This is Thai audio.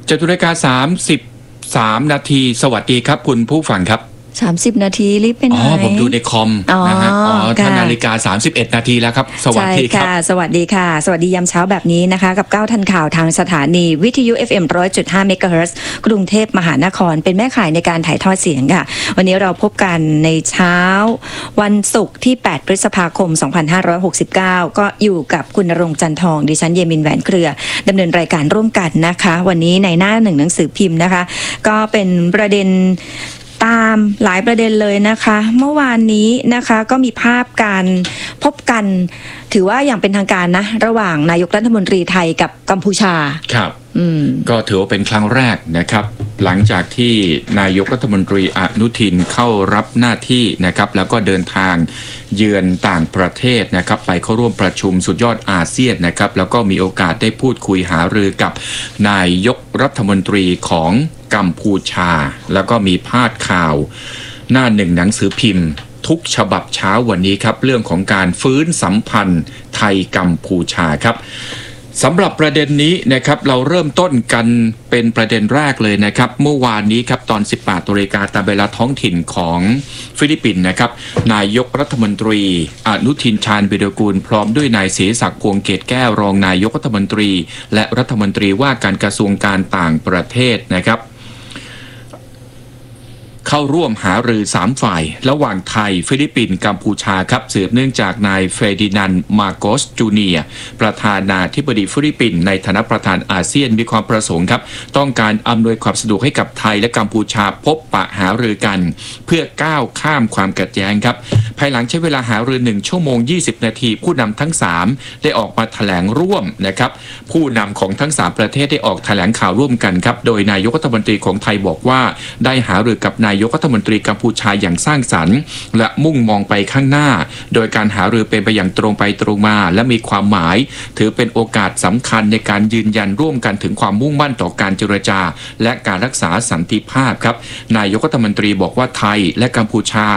7:33 นาทีสวัสดีครับคุณผู้ฟังครับ 30 นาทีรีบไปไหนผมดูในคอมนะฮะท่านนาฬิกา31 นาทีแล้วครับสวัสดีครับสวัสดีค่ะสวัสดียามเช้าแบบนี้นะคะกับ9ทันข่าวทางสถานีวิทยุ FM 100.5 เมกะเฮิรตซ์กรุงเทพมหานครเป็นแม่ข่ายในการถ่ายทอดเสียงค่ะวันนี้เราพบกันในเช้าวันศุกร์ที่8 พฤษภาคม 2569ก็อยู่กับคุณณรงค์ จันทองดิฉันเยมินแหวนเครือดำเนินรายการร่วมกันนะคะวันนี้ในหน้าหนึ่งหนังสือพิมพ์นะคะก็เป็นประเด็นตามหลายประเด็นเลยนะคะเมื่อวานนี้นะคะก็มีภาพการพบกันถือว่าอย่างเป็นทางการนะระหว่างนายกรัฐมนตรีไทยกับกัมพูชาครับก็ถือว่าเป็นครั้งแรกนะครับหลังจากที่นายกรัฐมนตรีอนุทินเข้ารับหน้าที่นะครับแล้วก็เดินทางเยือนต่างประเทศนะครับไปเข้าร่วมประชุมสุดยอดอาเซียนนะครับแล้วก็มีโอกาสได้พูดคุยหารือกับนายกรัฐมนตรีของกัมพูชาแล้วก็มีพาดข่าวหน้าหนึ่งหนังสือพิมพ์ทุกฉบับเช้าวันนี้ครับเรื่องของการฟื้นสัมพันธ์ไทยกัมพูชาครับสำหรับประเด็นนี้นะครับเราเริ่มต้นกันเป็นประเด็นแรกเลยนะครับเมื่อวานนี้ครับตอน 18:00 น.ตามเวลาท้องถิ่นของฟิลิปปินส์นะครับนายกรัฐมนตรีอนุทินชาญวิรากูลพร้อมด้วยนายศรีศักดิ์พวงเกตแก้วรองนายกรัฐมนตรีและรัฐมนตรีว่าการกระทรวงการต่างประเทศนะครับเข้าร่วมหารือ3ฝ่ายระหว่างไทยฟิลิปปินส์กัมพูชาครับสืบเนื่องจากนายเฟรดินันด์มาโกสจูเนียร์ประธานาธิบดีฟิลิปปินส์ในฐานะประธานอาเซียนมีความประสงค์ครับต้องการอำนวยความสะดวกให้กับไทยและกัมพูชาพบปะหารือกันเพื่อก้าวข้ามความขัดแย้งครับภายหลังใช้เวลาหารือ1 ชั่วโมง 20 นาทีผู้นำทั้ง3ได้ออกมาแถลงร่วมนะครับผู้นำของทั้ง3ประเทศได้ออกแถลงข่าวร่วมกันครับโดยนายกรัฐมนตรีของไทยบอกว่าได้หารือกับนายกรัฐมนตรีกัมพูชาอย่างสร้างสรรค์และมุ่งมองไปข้างหน้าโดยการหารือเป็นไปอย่างตรงไปตรงมาและมีความหมายถือเป็นโอกาสสำคัญในการยืนยันร่วมกันถึงความมุ่งมั่นต่อการเจรจาและการรักษาสันติภาพครับนายกรัฐมนตรีบอกว่าไทยและกัมพูชา